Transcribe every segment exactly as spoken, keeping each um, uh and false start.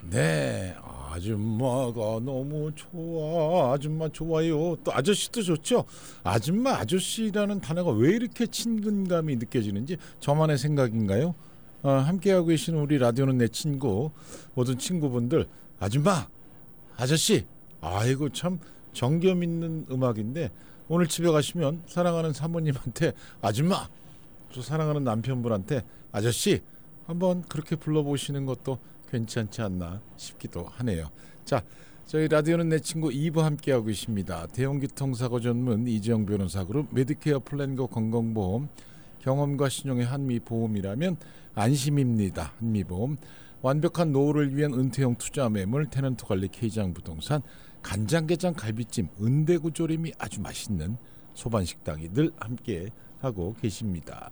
네, 아줌마가 너무 좋아. 아줌마 좋아요. 또 아저씨도 좋죠. 아줌마, 아저씨라는 단어가 왜 이렇게 친근감이 느껴지는지 저만의 생각인가요? 어, 함께하고 계시는 우리 라디오는 내 친구 모든 친구분들, 아줌마, 아저씨, 아이고 참 정겹 있는 음악인데, 오늘 집에 가시면 사랑하는 사모님한테 아줌마, 또 사랑하는 남편분한테 아저씨 한번 그렇게 불러보시는 것도 괜찮지 않나 싶기도 하네요. 자, 저희 라디오는 내 친구 이 부 함께하고 계십니다. 대형교통사고 전문 이재영 변호사 그룹 메디케어 플랜과 건강보험, 경험과 신용의 한미보험이라면 안심입니다. 한미보험, 완벽한 노후를 위한 은퇴형 투자 매물 테넌트 관리 K장 부동산, 간장게장 갈비찜 은대구조림이 아주 맛있는 소반식당이 늘 함께하고 계십니다.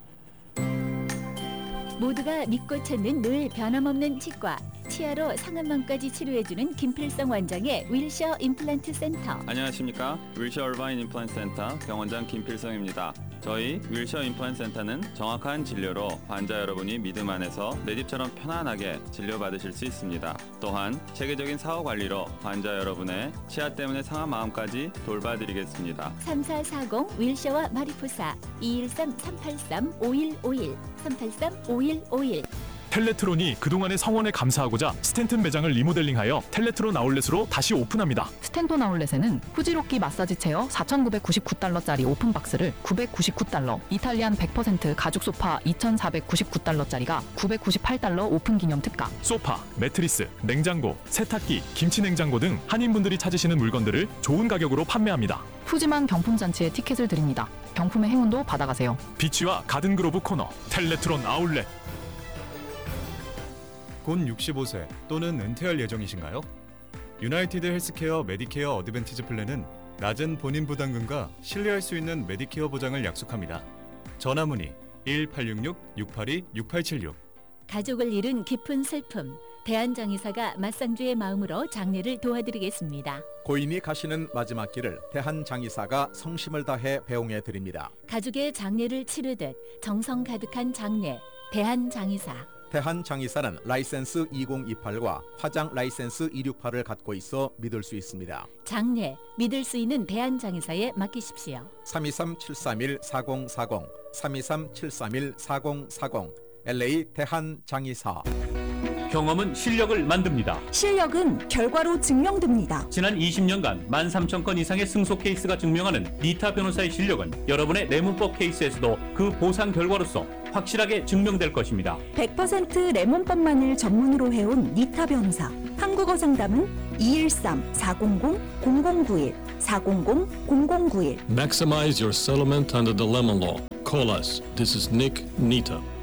모두가 믿고 찾는 늘 변함없는 치과, 치아로 상한망까지 치료해주는 김필성 원장의 윌셔 임플란트 센터. 안녕하십니까. 윌셔 얼바인 임플란트 센터 병원장 김필성입니다. 저희 윌셔 임플란트 센터는 정확한 진료로 환자 여러분이 믿음 안에서 내 집처럼 편안하게 진료받으실 수 있습니다. 또한 체계적인 사후 관리로 환자 여러분의 치아 때문에 상한 마음까지 돌봐드리겠습니다. 삼사사공 윌셔와 마리포사 이일삼 삼팔삼 오일오일 삼팔삼 오일오일. 텔레트론이 그동안의 성원에 감사하고자 스탠튼 매장을 리모델링하여 텔레트론 아울렛으로 다시 오픈합니다. 스탠톤 아울렛에는 후지로키 마사지 체어 사천구백구십구 달러짜리 오픈박스를 구백구십구 달러, 이탈리안 백 퍼센트 가죽 소파 이천사백구십구 달러짜리가 구백구십팔 달러 오픈 기념 특가. 소파, 매트리스, 냉장고, 세탁기, 김치 냉장고 등 한인분들이 찾으시는 물건들을 좋은 가격으로 판매합니다. 푸짐한 경품 잔치에 티켓을 드립니다. 경품의 행운도 받아가세요. 비치와 가든그로브 코너 텔레트론 아울렛. 곧 육십오 세 또는 은퇴할 예정이신가요? 유나이티드 헬스케어 메디케어 어드밴티지 플랜은 낮은 본인 부담금과 신뢰할 수 있는 메디케어 보장을 약속합니다. 전화 문의 일 팔육육 육팔이 육팔칠육. 가족을 잃은 깊은 슬픔, 대한장의사가 맞상주의 마음으로 장례를 도와드리겠습니다. 고인이 가시는 마지막 길을 대한장의사가 성심을 다해 배웅해 드립니다. 가족의 장례를 치르듯 정성 가득한 장례, 대한장의사. 대한장의사는 라이센스 이공이팔과 화장 라이센스 이백육십팔을 갖고 있어 믿을 수 있습니다. 장례, 믿을 수 있는 대한장의사에 맡기십시오. 삼이삼 칠삼일 사공사공 삼이삼 칠삼일 사공사공 엘에이 대한장의사. 경험은 실력을 만듭니다. 실력은 결과로 증명됩니다. 지난 이십 년간 만 삼천 건 이상의 승소 케이스가 증명하는 니타 변호사의 실력은 여러분의 뇌문법 케이스에서도 그 보상 결과로서 확실하게 증명될 것입니다. 백 퍼센트 레몬법만을 전문으로 해온 니타 변호사. 한국어 상담은 이일삼 사공공 공공구일 사공공 공공구일. Maximize your settlement under the lemon law. Call us. This is Nick Nita.